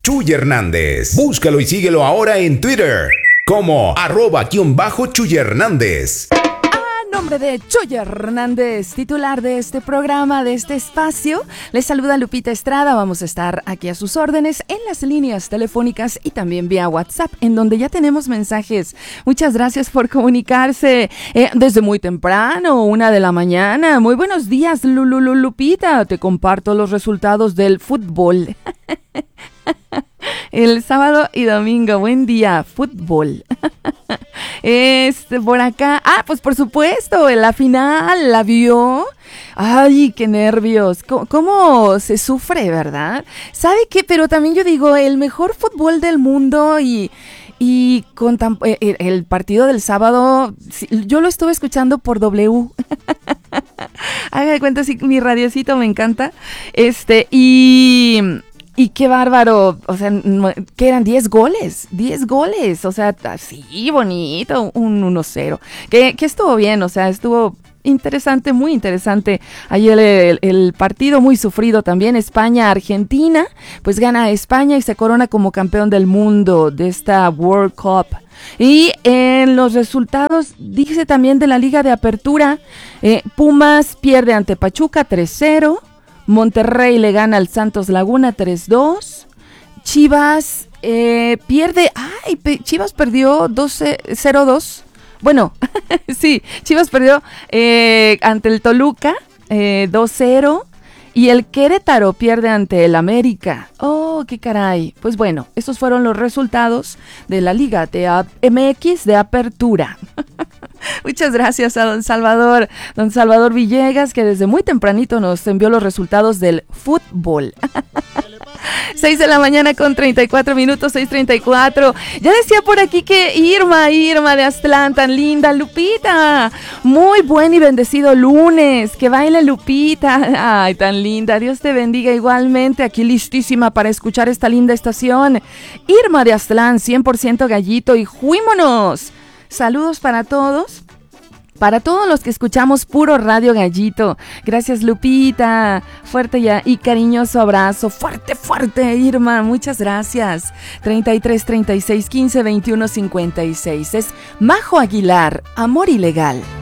Chuy Hernández. Búscalo y síguelo ahora en Twitter como @Chuy Hernández. Nombre de Chuy Hernández, titular de este programa, de este espacio. Les saluda Lupita Estrada. Vamos a estar aquí a sus órdenes en las líneas telefónicas y también vía WhatsApp, en donde ya tenemos mensajes. Muchas gracias por comunicarse desde muy temprano, 1 de la mañana. Muy buenos días, Lupita. Te comparto los resultados del fútbol. El sábado y domingo, buen día, fútbol. Por acá, pues por supuesto, en la final, ¿la vio? Ay, qué nervios, cómo se sufre, ¿verdad? ¿Sabe qué? Pero también yo digo, el mejor fútbol del mundo y con el partido del sábado, yo lo estuve escuchando por W. Haga de cuenta, sí, mi radiocito me encanta. Y qué bárbaro, o sea, que eran 10 goles, o sea, así bonito, un 1-0, que estuvo bien, o sea, estuvo interesante, muy interesante. Ayer el partido muy sufrido también, España-Argentina, pues gana España y se corona como campeón del mundo de esta World Cup. Y en los resultados, dice también de la Liga de Apertura, Pumas pierde ante Pachuca 3-0. Monterrey le gana al Santos Laguna 3-2. Chivas pierde. Chivas perdió 0-2. Bueno, sí, Chivas perdió ante el Toluca 2-0. Y el Querétaro pierde ante el América. ¡Oh, qué caray! Pues bueno, estos fueron los resultados de la Liga de MX de Apertura. Muchas gracias a don Salvador Villegas, que desde muy tempranito nos envió los resultados del fútbol. 6 de la mañana con 34 minutos, 6:34. Ya decía por aquí que Irma de Aztlán, tan linda, Lupita. Muy buen y bendecido lunes, que baile Lupita. Ay, tan linda, Dios te bendiga igualmente, aquí listísima para escuchar esta linda estación. Irma de Aztlán, 100% gallito y ¡juímonos! Saludos para todos. Para todos los que escuchamos puro Radio Gallito. Gracias, Lupita. Fuerte y cariñoso abrazo. Fuerte, Irma. Muchas gracias. 33 36 15 21 56. Es Majo Aguilar, Amor Ilegal.